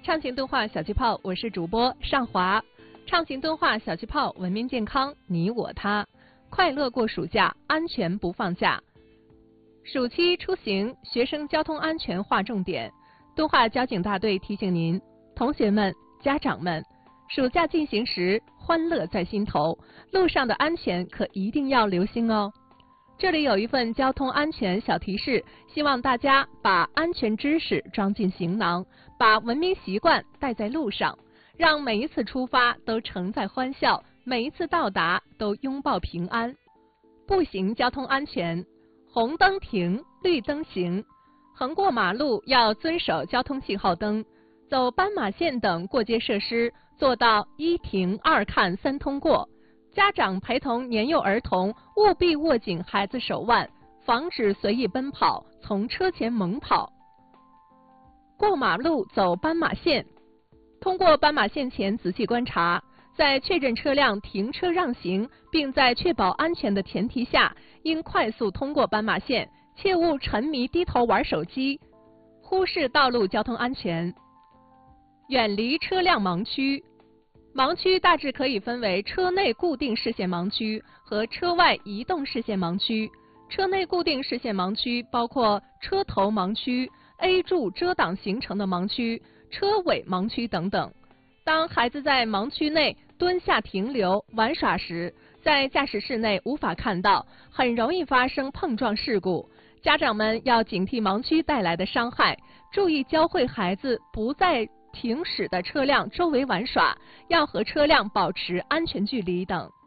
畅行动画小气泡，我是主播尚华。畅行动画小气泡，文明健康，你我他，快乐过暑假，安全不放假。暑期出行，学生交通安全划重点。动画交警大队提醒您，同学们、家长们，暑假进行时，欢乐在心头，路上的安全可一定要留心哦。这里有一份交通安全小提示，希望大家把安全知识装进行囊，把文明习惯带在路上，让每一次出发都承载欢笑，每一次到达都拥抱平安。步行交通安全，红灯停，绿灯行。横过马路要遵守交通信号灯，走斑马线等过街设施做到一停二看三通过。家长陪同年幼儿童务必握紧孩子手腕，防止随意奔跑，从车前猛跑。过马路走斑马线，通过斑马线前仔细观察，在确认车辆停车让行，并在确保安全的前提下，应快速通过斑马线，切勿沉迷低头玩手机，忽视道路交通安全。远离车辆盲区。盲区大致可以分为车内固定视线盲区和车外移动视线盲区。车内固定视线盲区包括车头盲区、A 柱遮挡形成的盲区、车尾盲区等等。当孩子在盲区内蹲下停留玩耍时，在驾驶室内无法看到，很容易发生碰撞事故。家长们要警惕盲区带来的伤害，注意教会孩子不在停驶的车辆周围玩耍，要和车辆保持安全距离等。